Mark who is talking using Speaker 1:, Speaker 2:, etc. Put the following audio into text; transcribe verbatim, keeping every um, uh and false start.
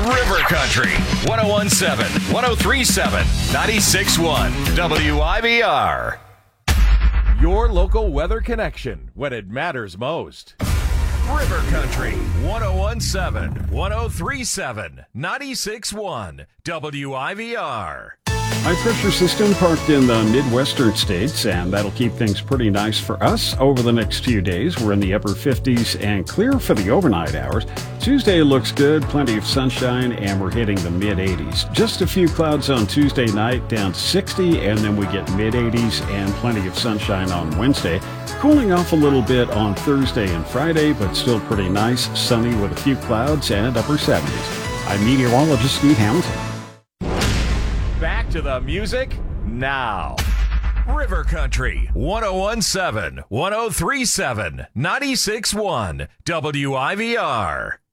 Speaker 1: River Country, one oh one point seven, one oh three point seven, ninety-six point one, W I V R. Your local weather connection when it matters most. River Country, one oh one point seven, one oh three point seven, ninety-six point one, W I V R.
Speaker 2: High pressure system parked in the Midwestern states, and that'll keep things pretty nice for us over the next few days. We're in the upper fifties and clear for the overnight hours. Tuesday looks good, plenty of sunshine, and we're hitting the mid eighties. Just a few clouds on Tuesday night, down sixty, and then we get mid eighties and plenty of sunshine on Wednesday. Cooling off a little bit on Thursday and Friday, but still pretty nice, sunny with a few clouds and upper seventies. I'm meteorologist Steve Hamilton.
Speaker 1: Back to the music now. River Country, one oh one point seven, one oh three point seven, ninety-six point one, W I V R.